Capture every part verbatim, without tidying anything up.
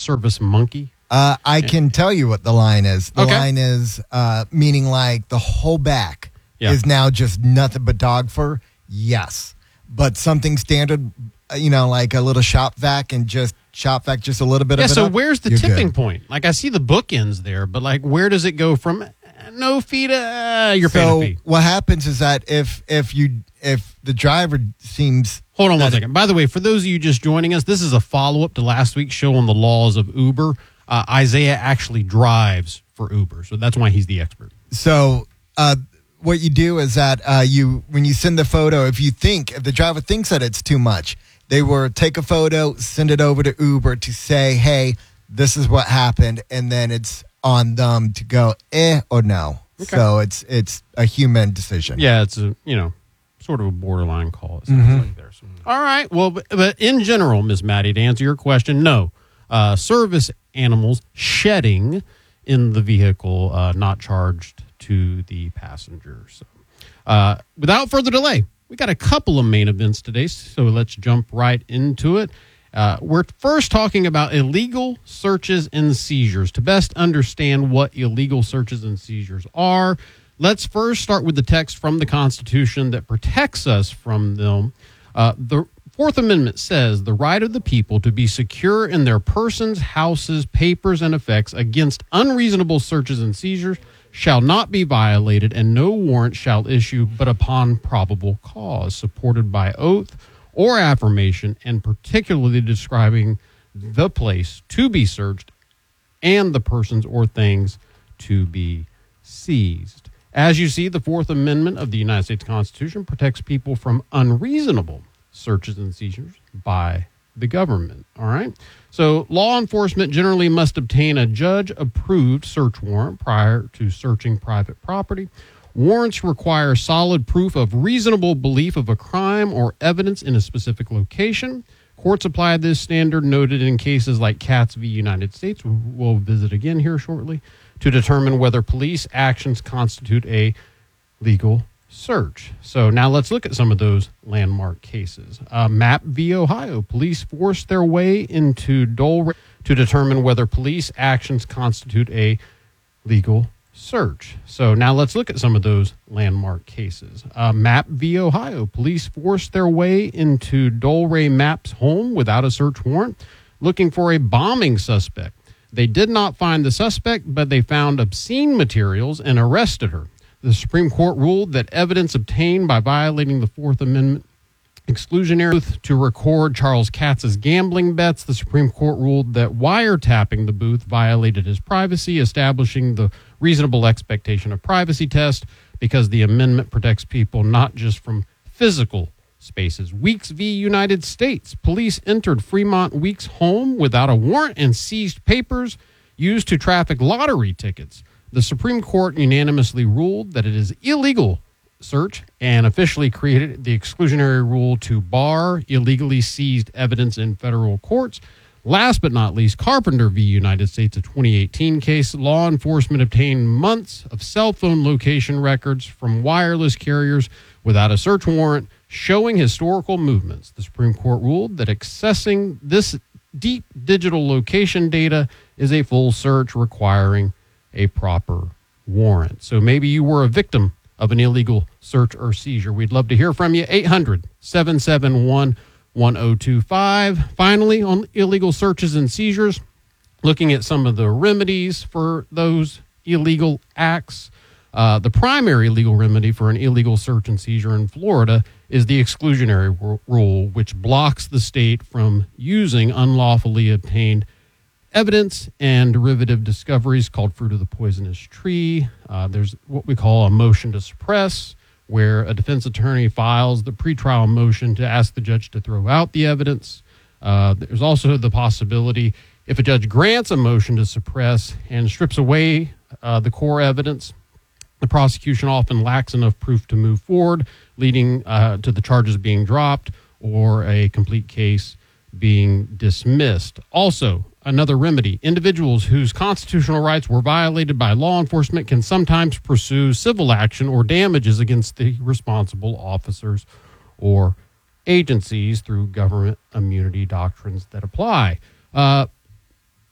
service monkey? Uh, I can tell you what the line is. The Okay. line is uh, meaning like the whole back Yeah. is now just nothing but dog fur. Yes. But something standard, uh, you know, like a little shop vac and just shop vac just a little bit Yeah, of it so up, where's the you're tipping good. point? Like, I see the bookends there, but, like, where does it go from uh, no fee to uh, you're paying So a fee? what happens is that if if you if the driver seems Hold on one that- second. By the way, for those of you just joining us, this is a follow-up to last week's show on the laws of Uber. Uh, Isaiah actually drives for Uber, so that's why he's the expert. So uh, what you do is that uh, you when you send the photo, if you think if the driver thinks that it's too much, they will take a photo, send it over to Uber to say, "Hey, this is what happened," and then it's on them to go eh or no. Okay. So it's it's a human decision. Yeah, it's a, you know, sort of a borderline call. It sounds Mm-hmm. like there. So- All right. Well, but, but in general, Miss Maddie, to answer your question, no. Uh, service animals shedding in the vehicle, uh, not charged to the passengers. So, uh, without further delay, we got a couple of main events today, so let's jump right into it. Uh, we're first talking about illegal searches and seizures. To best understand what illegal searches and seizures are, let's first start with the text from the Constitution that protects us from them. Uh, the Fourth Amendment says the right of the people to be secure in their persons, houses, papers, and effects against unreasonable searches and seizures shall not be violated, and no warrant shall issue but upon probable cause, supported by oath or affirmation, and particularly describing the place to be searched and the persons or things to be seized. As you see, the Fourth Amendment of the United States Constitution protects people from unreasonable searches and seizures by the government. All right. So law enforcement generally must obtain a judge-approved search warrant prior to searching private property. Warrants require solid proof of reasonable belief of a crime or evidence in a specific location. Courts apply this standard noted in cases like Katz v. United States, we'll visit again here shortly, to determine whether police actions constitute a legal search. So now let's look at some of those landmark cases. Uh, Mapp v. Ohio. Police forced their way into Dole to determine whether police actions constitute a legal search. So now let's look at some of those landmark cases. Uh, Mapp v. Ohio. Police forced their way into Dole Ray Mapp's home without a search warrant, looking for a bombing suspect. They did not find the suspect, but they found obscene materials and arrested her. The Supreme Court ruled that evidence obtained by violating the Fourth Amendment exclusionary oath to record Charles Katz's gambling bets. The Supreme Court ruled that wiretapping the booth violated his privacy, establishing the reasonable expectation of privacy test because the amendment protects people not just from physical spaces. Weeks v. United States. Police entered Fremont Weeks' home without a warrant and seized papers used to traffic lottery tickets. The Supreme Court unanimously ruled that it is illegal search and officially created the exclusionary rule to bar illegally seized evidence in federal courts. Last but not least, Carpenter v. United States, a twenty eighteen case. Law enforcement obtained months of cell phone location records from wireless carriers without a search warrant showing historical movements. The Supreme Court ruled that accessing this deep digital location data is a full search requiring a proper warrant. So maybe you were a victim of an illegal search or seizure. We'd love to hear from you. eight hundred, seven seven one, one oh two five. Finally, on illegal searches and seizures, looking at some of the remedies for those illegal acts. Uh, the primary legal remedy for an illegal search and seizure in Florida is the exclusionary r- rule, which blocks the state from using unlawfully obtained evidence and derivative discoveries called fruit of the poisonous tree. Uh, there's what we call a motion to suppress, where a defense attorney files the pretrial motion to ask the judge to throw out the evidence. Uh, there's also the possibility, if a judge grants a motion to suppress and strips away uh, the core evidence, the prosecution often lacks enough proof to move forward, leading uh, to the charges being dropped or a complete case being dismissed. Also, another remedy, individuals whose constitutional rights were violated by law enforcement can sometimes pursue civil action or damages against the responsible officers or agencies through government immunity doctrines that apply. Uh,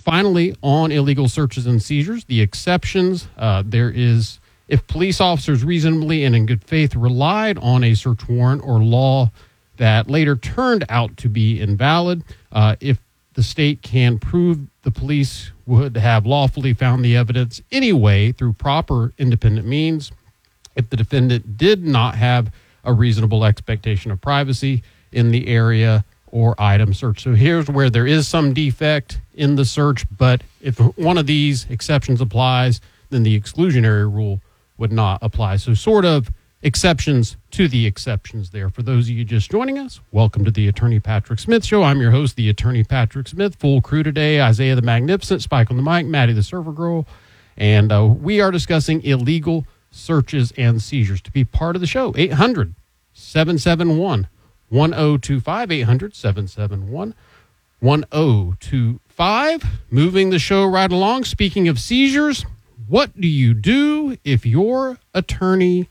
finally, on illegal searches and seizures, the exceptions, uh, there is, if police officers reasonably and in good faith relied on a search warrant or law that later turned out to be invalid, uh, if the state can prove the police would have lawfully found the evidence anyway through proper independent means, if the defendant did not have a reasonable expectation of privacy in the area or item search. So here's where there is some defect in the search, but if one of these exceptions applies, then the exclusionary rule would not apply. So sort of exceptions to the exceptions there. For those of you just joining us, welcome to the Attorney Patrick Smith Show. I'm your host, the Attorney Patrick Smith. Full crew today, Isaiah the Magnificent, Spike on the mic, Maddie the Server Girl, and uh, we are discussing illegal searches and seizures. To be part of the show, eight hundred, seven seven one, one oh two five, eight hundred, seven seven one, one oh two five. Moving the show right along. Speaking of seizures, what do you do if your attorney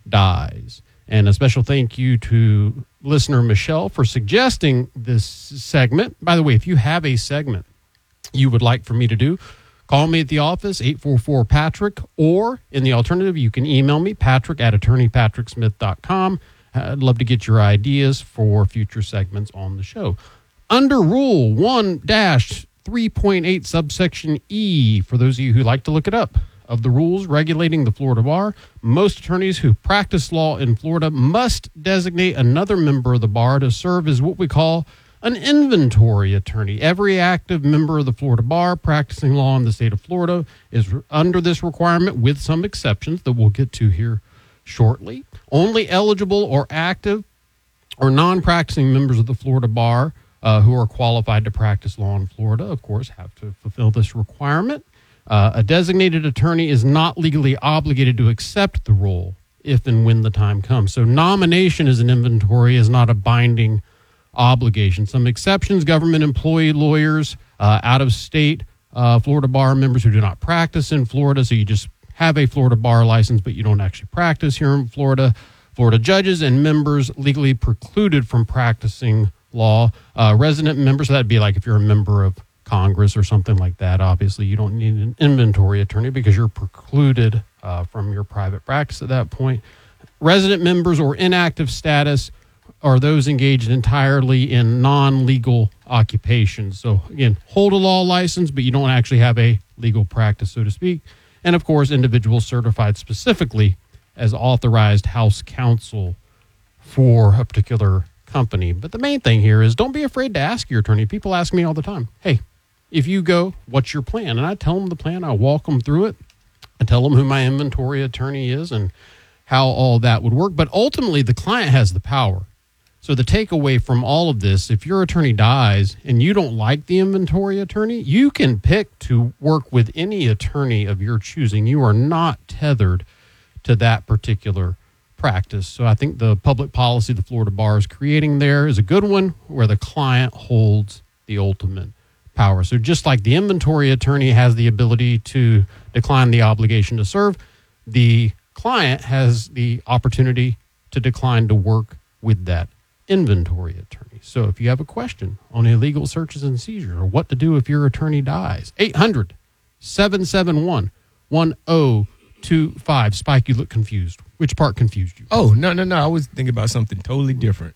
dies? And a special thank you to listener Michelle for suggesting this segment. By the way, if you have a segment you would like for me to do, call me at the office, eight four four, Patrick, or in the alternative, you can email me, patrick at attorney patrick smith dot com. I'd love to get your ideas for future segments on the show. Under Rule one dash three point eight, subsection E, for those of you who like to look it up, of the rules regulating the Florida bar, most attorneys who practice law in Florida must designate another member of the bar to serve as what we call an inventory attorney. Every active member of the Florida bar practicing law in the state of Florida is under this requirement, with some exceptions that we'll get to here shortly. Only eligible or active or non-practicing members of the Florida bar uh, who are qualified to practice law in Florida, of course, have to fulfill this requirement. Uh, a designated attorney is not legally obligated to accept the role if and when the time comes. So nomination as an inventory is not a binding obligation. Some exceptions: government employee lawyers, uh, out-of-state uh, Florida bar members who do not practice in Florida, so you just have a Florida bar license, but you don't actually practice here in Florida. Florida judges and members legally precluded from practicing law. Uh, resident members, so that'd be like if you're a member of Congress or something like that. Obviously, you don't need an inventory attorney because you're precluded uh, from your private practice at that point. Resident members or inactive status are those engaged entirely in non-legal occupations. So again, hold a law license, but you don't actually have a legal practice, so to speak. And of course, individuals certified specifically as authorized house counsel for a particular company. But the main thing here is don't be afraid to ask your attorney. People ask me all the time, hey, if you go, what's your plan? And I tell them the plan. I walk them through it. I tell them who my inventory attorney is and how all that would work. But ultimately, the client has the power. So the takeaway from all of this, if your attorney dies and you don't like the inventory attorney, you can pick to work with any attorney of your choosing. You are not tethered to that particular practice. So I think the public policy the Florida bar is creating there is a good one, where the client holds the ultimate power. So just like the inventory attorney has the ability to decline the obligation to serve, the client has the opportunity to decline to work with that inventory attorney. So if you have a question on illegal searches and seizures or what to do if your attorney dies, eight hundred, seven seven one, one oh two five. Spike, you look confused. Which part confused you? Oh, no, no, no. I was thinking about something totally different.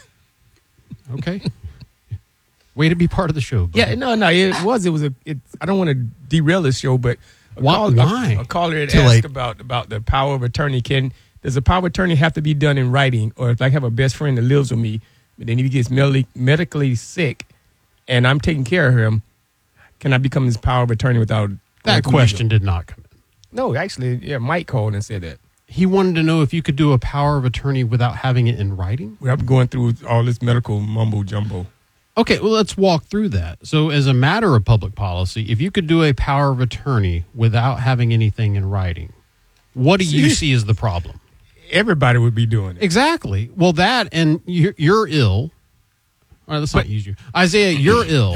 Okay. Way to be part of the show, buddy. Yeah, no, no. It was. It was a. It, I don't want to derail the show, but a why? Call, why? A, a caller had Too asked late. about about the power of attorney. Can does a power of attorney have to be done in writing, or if I have a best friend that lives with me, but then he gets medically, medically sick, and I'm taking care of him, can I become his power of attorney without That question did not come in. No, actually, yeah, Mike called and said that. He wanted to know if you could do a power of attorney without having it in writing. We have going through all this medical mumbo jumbo. Okay, well, let's walk through that. So as a matter of public policy, if you could do a power of attorney without having anything in writing, what do you see as the problem? Everybody would be doing it. Exactly. Well, that, and you're, you're ill. All right, let's not use you. Isaiah, you're ill.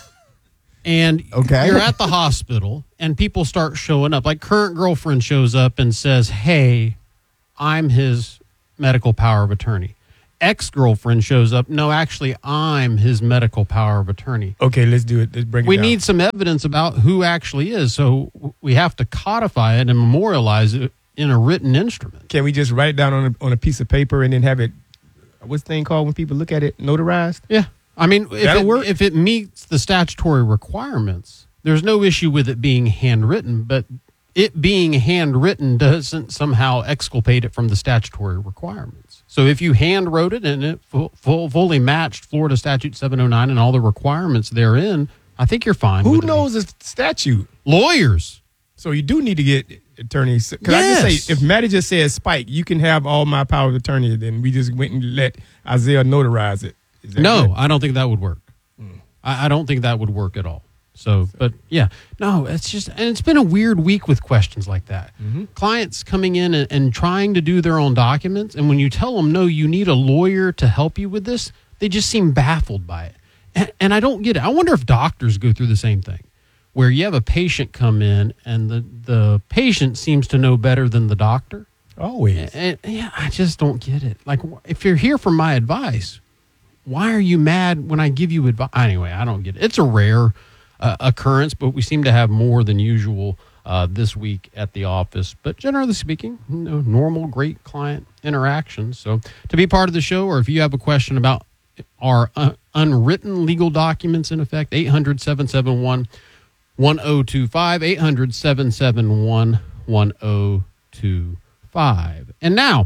And Okay. you're at the hospital, and people start showing up. Like, current girlfriend shows up and says, hey, I'm his medical power of attorney. ex-girlfriend shows up, no, actually, I'm his medical power of attorney. Okay, let's do it. Let's bring it We down. need some evidence about who actually is, so we have to codify it and memorialize it in a written instrument. Can we just write it down on a, on a piece of paper and then have it, what's the thing called when people look at it, notarized? Yeah. I mean, if That'll it, work. if it meets the statutory requirements, there's no issue with it being handwritten, but it being handwritten doesn't somehow exculpate it from the statutory requirements. So if you hand wrote it and it full, full, fully matched Florida Statute seven oh nine and all the requirements therein, I think you're fine. Who with it. knows the statute? Lawyers. So you do need to get attorneys. Because I Yes. just say, if Maddie just says, Spike, you can have all my power of attorney, then we just went and let Isaiah notarize it. Is that No, good? I don't think that would work. I, I don't think that would work at all. So, but yeah, no, it's just, and it's been a weird week with questions like that. Clients coming in and, and trying to do their own documents. And when you tell them, no, you need a lawyer to help you with this, they just seem baffled by it. And, and I don't get it. I wonder if doctors go through the same thing where you have a patient come in and the, the patient seems to know better than the doctor. Always. And, yeah, I just don't get it. Like, if you're here for my advice, why are you mad when I give you advice? Anyway, I don't get it. It's a rare uh, occurrence, but we seem to have more than usual uh, this week at the office. But generally speaking, you know, normal, great client interactions. So to be part of the show, or if you have a question about our uh, unwritten legal documents in effect, eight hundred, seven seven one, one oh two five, eight hundred, seven seven one, one oh two five. And now,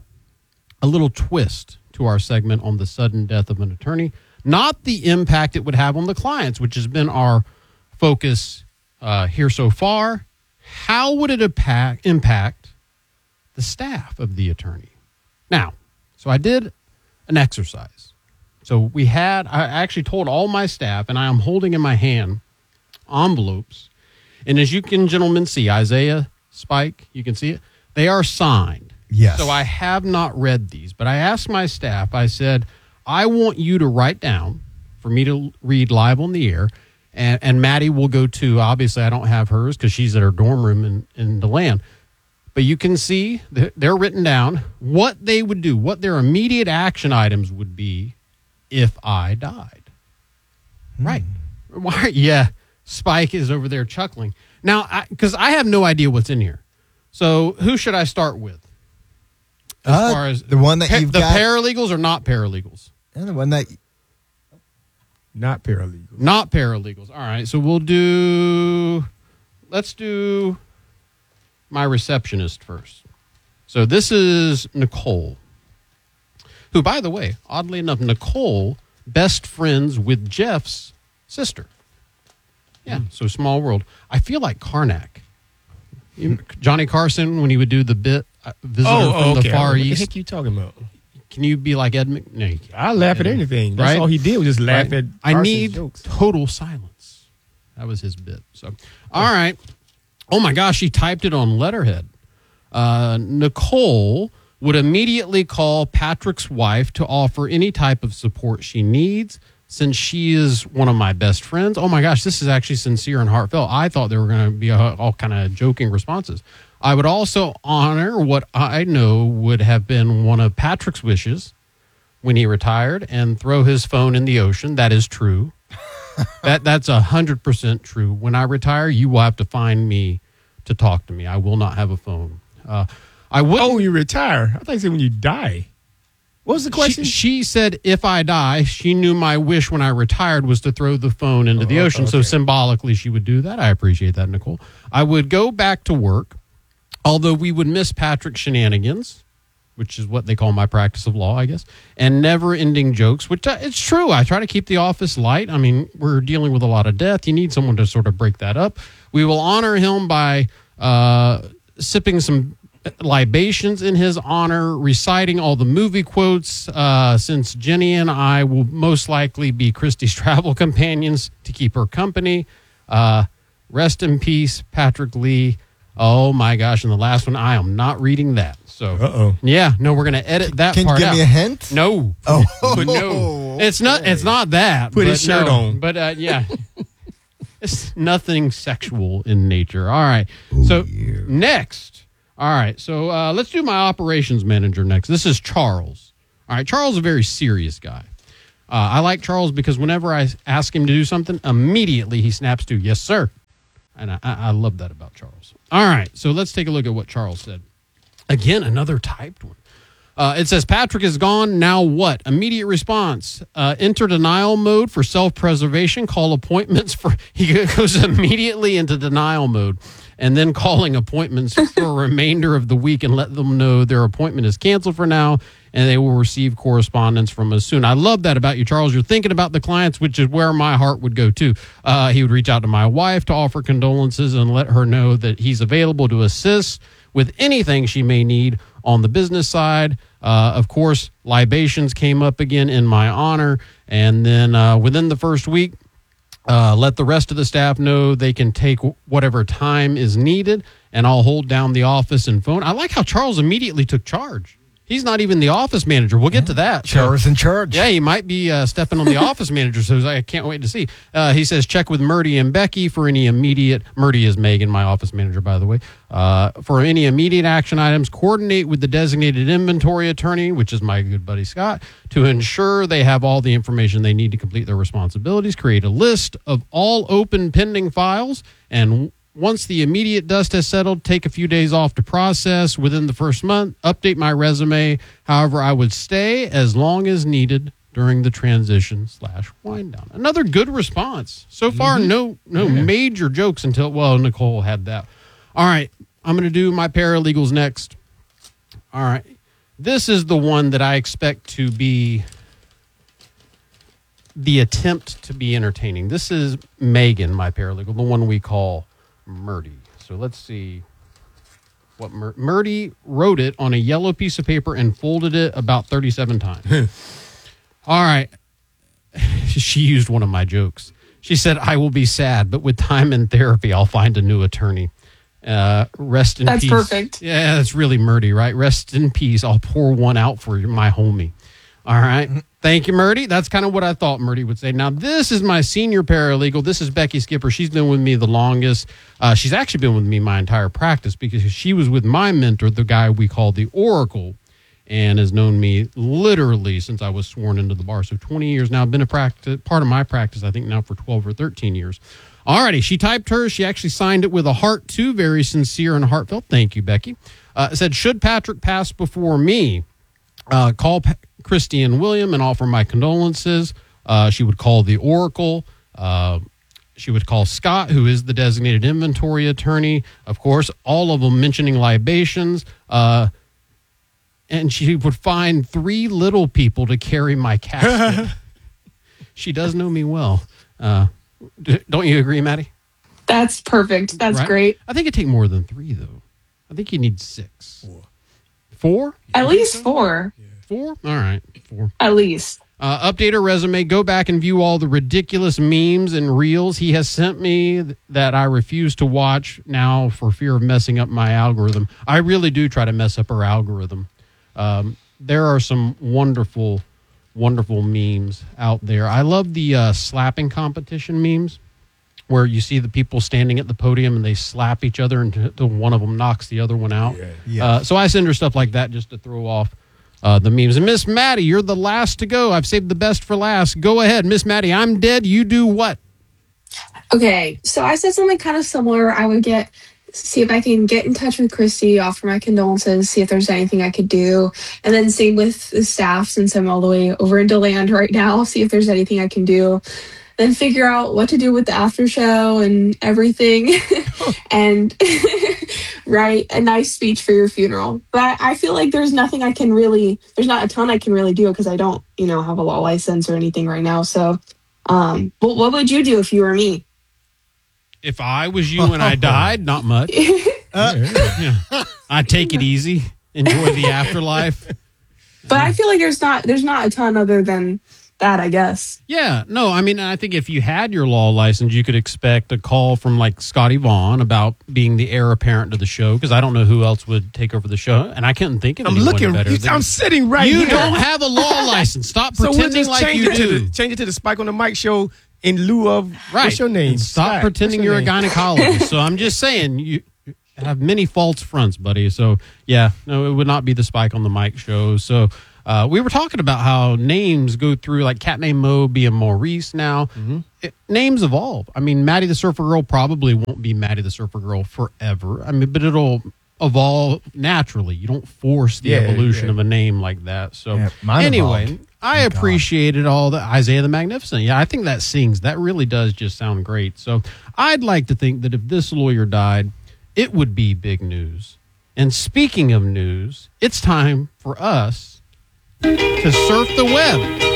a little twist to our segment on the sudden death of an attorney, not the impact it would have on the clients, which has been our focus uh, here so far. How would it impact, impact the staff of the attorney? Now, so I did an exercise. So we had, I actually told all my staff, and I am holding in my hand envelopes. And as you can, gentlemen, see, Isaiah, Spike, you can see it, they are signed. Yes. So I have not read these, but I asked my staff, I said, I want you to write down for me to read live on the air. And, and Maddie will go too. Obviously, I don't have hers because she's at her dorm room in, in DeLand. But you can see that they're written down what they would do, what their immediate action items would be if I died. Hmm. Right. Why? Yeah. Spike is over there chuckling. Now, because I, I have no idea what's in here. So who should I start with? As Uh, far as the one that pa- you've the got- paralegals or not paralegals? And the one that Not paralegal. Not paralegals. All right. So we'll do, let's do my receptionist first. So this is Nicole, who, by the way, oddly enough, Nicole, best friends with Jeff's sister. Yeah. So small world. I feel like Karnak. You- Johnny Carson, when he would do the bit, uh, visitor from the Far what East. the heck you talking about? Can you be like Ed Mc... No, you can't. I laugh at anything. That's Right? all he did was just laugh Right? at I Carson's need jokes. total silence. That was his bit. So, all right. Oh my gosh, she typed it on letterhead. Uh, Nicole would immediately call Patrick's wife to offer any type of support she needs, since she is one of my best friends. Oh my gosh, this is actually sincere and heartfelt. I thought there were going to be a, all kind of joking responses. I would also honor what I know would have been one of Patrick's wishes when he retired, and throw his phone in the ocean. That is true. that That's one hundred percent true. When I retire, you will have to find me to talk to me. I will not have a phone. Uh, I would. Oh, you retire. I thought you said when you die. What was the question? She, she said, if I die, she knew my wish when I retired was to throw the phone into Oh, the ocean. So okay. symbolically, she would do that. I appreciate that, Nicole. I would go back to work, although we would miss Patrick's shenanigans, which is what they call my practice of law, I guess, and never-ending jokes, which uh, it's true. I try to keep the office light. I mean, we're dealing with a lot of death. You need someone to sort of break that up. We will honor him by uh, sipping some libations in his honor, reciting all the movie quotes, uh, since Jenny and I will most likely be Christie's travel companions to keep her company. Uh, rest in peace, Patrick Lee. Oh my gosh. And the last one, I am not reading that. So, Uh-oh. yeah, no, we're going to edit that can you part give out. me a hint? No. Oh, But no. It's not, it's not that. Put his but shirt no. on. But uh, yeah. It's nothing sexual in nature. All right. so next. All right. So uh, let's do my operations manager next. This is Charles. All right, Charles is a very serious guy. Uh, I like Charles because whenever I ask him to do something, immediately he snaps to, yes, sir. And I, I love that about Charles. All right, so let's take a look at what Charles said. Again, another typed one. Uh, it says, Patrick is gone. Now what? Immediate response. Uh, enter denial mode for self-preservation. Call appointments for... He goes immediately into denial mode. And then calling appointments for a remainder of the week and let them know their appointment is canceled for now and they will receive correspondence from us soon. I love that about you, Charles. You're thinking about the clients, which is where my heart would go to. Uh, he would reach out to my wife to offer condolences and let her know that he's available to assist with anything she may need on the business side. Uh, of course, libations came up again in my honor. And then uh, within the first week, Uh, let the rest of the staff know they can take whatever time is needed, and I'll hold down the office and phone. I like how Charles immediately took charge. He's not even the office manager. We'll get to that. Charles in charge. Yeah, he might be uh, stepping on the office manager, so I can't wait to see. Uh, he says, check with Murdy and Becky for any immediate, Murdy is Megan, my office manager, by the way, uh, for any immediate action items. Coordinate with the designated inventory attorney, which is my good buddy Scott, to ensure they have all the information they need to complete their responsibilities. Create a list of all open pending files, and once the immediate dust has settled, take a few days off to process within the first month. Update my resume. However, I would stay as long as needed during the transition slash wind down. Another good response. So far, mm-hmm. no no yeah. major jokes until, well, Nicole had that. All right, I'm going to do my paralegals next. All right. This is the one that I expect to be the attempt to be entertaining. This is Megan, my paralegal, the one we call Murdy. So let's see what Mur- Murdy wrote it on a yellow piece of paper and folded it about thirty-seven times. All right. She used one of my jokes. She said, I will be sad, but with time and therapy, I'll find a new attorney. Uh, rest in that's peace. That's perfect. Yeah, that's really Murdy, right? Rest in peace. I'll pour one out for my homie. All right. Thank you, Murdy. That's kind of what I thought Murdy would say. Now, this is my senior paralegal. This is Becky Skipper. She's been with me the longest. Uh, she's actually been with me my entire practice because she was with my mentor, the guy we call the Oracle, and has known me literally since I was sworn into the bar. So twenty years now. I've been a practice, part of my practice, I think now for twelve or thirteen years. Alrighty, she typed hers. She actually signed it with a heart too. Very sincere and heartfelt. Thank you, Becky. Uh, it said, should Patrick pass before me, uh, call pa- Christy and William and offer my condolences. Uh, she would call the Oracle. Uh, she would call Scott, who is the designated inventory attorney. Of course, all of them mentioning libations. Uh, and she would find three little people to carry my casket. She does know me well. Uh, d- don't you agree, Maddie? That's perfect. That's right? great. I think it'd take more than three, though. I think you need six. Four? Four? At least four. Yeah. Four? All right. Four. At least. Uh, update her resume. Go back and view all the ridiculous memes and reels he has sent me th- that I refuse to watch now for fear of messing up my algorithm. I really do try to mess up her algorithm. Um, there are some wonderful, wonderful memes out there. I love the uh, slapping competition memes where you see the people standing at the podium and they slap each other until one of them knocks the other one out. Yeah. Yeah. Uh, so I send her stuff like that just to throw off Uh, the memes. And Miss Maddie, you're the last to go. I've saved the best for last. Go ahead, Miss Maddie. I'm dead. You do what? Okay, so I said something kind of similar. I would get, see if I can get in touch with Christy, offer my condolences, see if there's anything I could do. And then same with the staff, since I'm all the way over in DeLand right now, see if there's anything I can do. Then figure out what to do with the after show and everything. And write a nice speech for your funeral. But I feel like there's nothing I can really, there's not a ton I can really do because I don't, you know, have a law license or anything right now. So, um, but what would you do if you were me? If I was you and I died, not much. uh, yeah. I'd take it easy, enjoy the afterlife. But I feel like there's not, there's not a ton other than that, I guess. Yeah, no, I mean, I think if you had your law license, you could expect a call from like Scotty Vaughn about being the heir apparent to the show, because I don't know who else would take over the show, and I couldn't think of I'm anyone looking, better. You, than I'm sitting right you here. You don't have a law license. Stop so pretending we'll like change you it do. To the, change it to the Spike on the Mic show in lieu of, right. What's your name? And stop Scott. pretending you're name? a gynecologist. So I'm just saying, you have many false fronts, buddy. So, yeah, no, it would not be the Spike on the Mic show. So, Uh, we were talking about how names go through, like cat named Mo being Maurice now. Mm-hmm. It, names evolve. I mean, Maddie the Surfer Girl probably won't be Maddie the Surfer Girl forever. I mean, but it'll evolve naturally. You don't force the Yeah, evolution yeah. of a name like that. So Yeah, mine anyway, evolved. I Thank God. appreciated all the Isaiah the Magnificent. Yeah, I think that sings. That really does just sound great. So I'd like to think that if this lawyer died, it would be big news. And speaking of news, it's time for us to surf the web.